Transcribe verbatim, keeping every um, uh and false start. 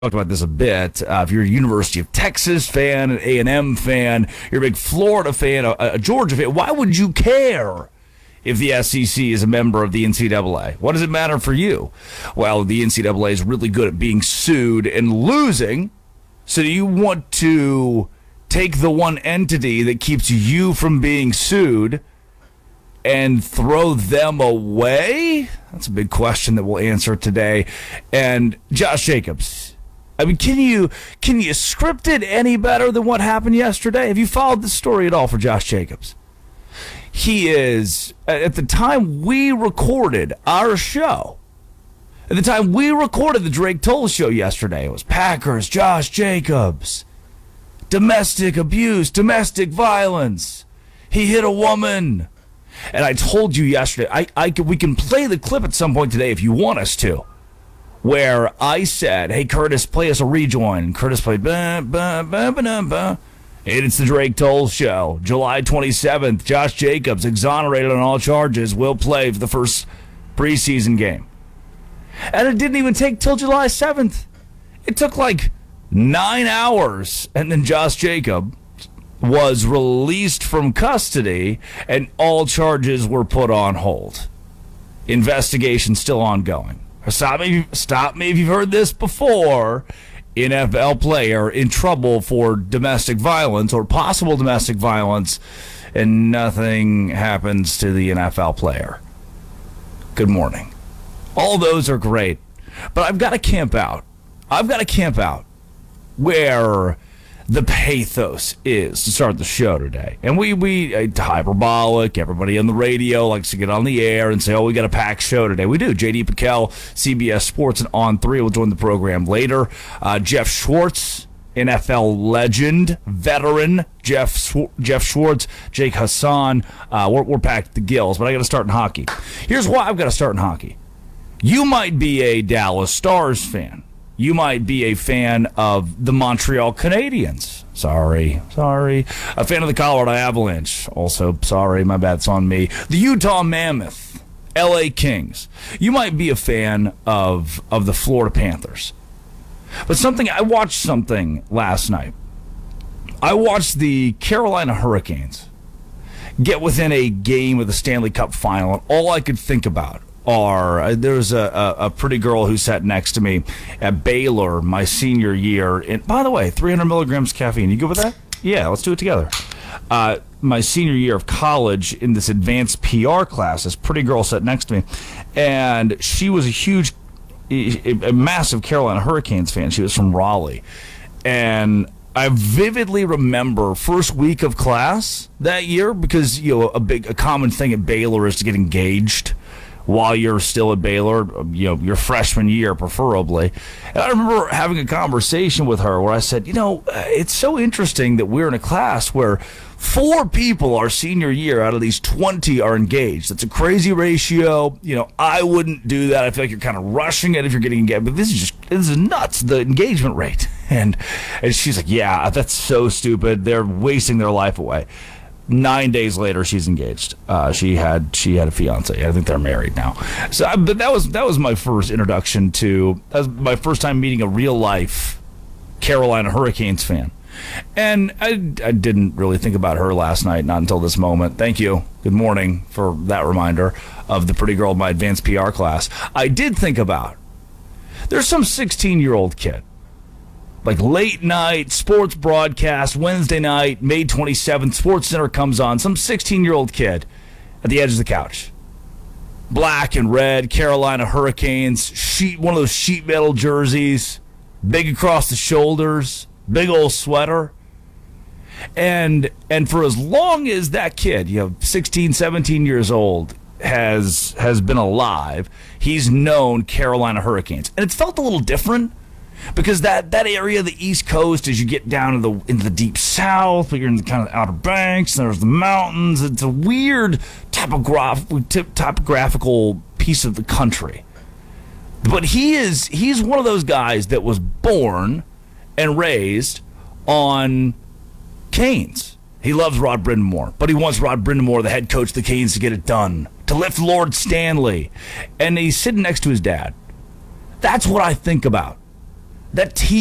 talked about this a bit. Uh, if you're a University of Texas fan, an A and M fan, you're a big Florida fan, a, a Georgia fan, why would you care if the S E C is a member of the N C double A? What does it matter for you? Well, the N C double A is really good at being sued and losing, so do you want to take the one entity that keeps you from being sued and throw them away? That's a big question that we'll answer today. And Josh Jacobs, I mean, can you can you script it any better than what happened yesterday? Have you followed the story at all for Josh Jacobs? He is, at the time we recorded our show, at the time we recorded the Drake Toll show yesterday, it was Packers, Josh Jacobs, domestic abuse, domestic violence. He hit a woman. And I told you yesterday, I, I we can play the clip at some point today if you want us to, where I said, hey, Curtis, play us a rejoin. And Curtis played, bah, bah, bah, bah, bah, bah. And it's the Drake Toll Show. July twenty-seventh, Josh Jacobs, exonerated on all charges, will play for the first preseason game. And it didn't even take till July seventh. It took like nine hours, and then Josh Jacobs was released from custody, and all charges were put on hold. Investigation still ongoing. Stop me, stop me if you've heard this before. N F L player in trouble for domestic violence or possible domestic violence, and nothing happens to the N F L player. Good morning. All those are great, but I've got to camp out. I've got to camp out where the pathos is to start the show today. And we, we uh, hyperbolic, everybody on the radio likes to get on the air and say, oh, we got a packed show today. We do. J D Piquel, C B S Sports, and On three will join the program later. Uh, Jeff Schwartz, N F L legend, veteran, Jeff Sw- Jeff Schwartz, Jake Hassan. Uh, we're, we're packed to the gills, but I got to start in hockey. Here's why I've got to start in hockey. You might be a Dallas Stars fan. You might be a fan of the Montreal Canadiens. Sorry, sorry. A fan of the Colorado Avalanche. Also, sorry, my bad, it's on me. The Utah Mammoth, L A Kings. You might be a fan of, of the Florida Panthers. But something, I watched something last night. I watched the Carolina Hurricanes get within a game of the Stanley Cup final, and all I could think about are, there was a, a, a pretty girl who sat next to me at Baylor my senior year. And by the way, three hundred milligrams caffeine. You good with that? Yeah, let's do it together. Uh, my senior year of college in this advanced P R class, this pretty girl sat next to me, and she was a huge, a, a massive Carolina Hurricanes fan. She was from Raleigh. And I vividly remember first week of class that year, because, you know, a big, a common thing at Baylor is to get engaged while you're still at Baylor, you know, your freshman year preferably. And I remember having a conversation with her where I said, you know, it's so interesting that we're in a class where four people our senior year out of these twenty are engaged. That's a crazy ratio. You know, I wouldn't do that. I feel like you're kind of rushing it if you're getting engaged. But this is just, this is nuts, the engagement rate. And, and she's like, yeah, that's so stupid. They're wasting their life away. Nine days later, she's engaged. Uh, she had she had a fiance. I think they're married now. So, but that was that was my first introduction to. That was my first time meeting a real life Carolina Hurricanes fan, and I, I didn't really think about her last night, not until this moment. Thank you. Good morning for that reminder of the pretty girl in my advanced P R class. I did think about, there's some sixteen-year-old kid, like late night sports broadcast, Wednesday night, May twenty-seventh, Sports Center comes on, some sixteen-year-old kid at the edge of the couch. Black and red, Carolina Hurricanes, sheet, one of those sheet metal jerseys, big across the shoulders, big old sweater. And and for as long as that kid, you know, sixteen, seventeen years old, has has been alive, he's known Carolina Hurricanes. And it's felt a little different, because that, that area of the East Coast, as you get down into the into the deep South, but you're in the kind of Outer Banks, and there's the mountains. It's a weird topograph- topographical piece of the country. But he is he's one of those guys that was born and raised on Canes. He loves Rod Brindamore, but he wants Rod Brindamore, the head coach of the Canes, to get it done, to lift Lord Stanley. And he's sitting next to his dad. That's what I think about. that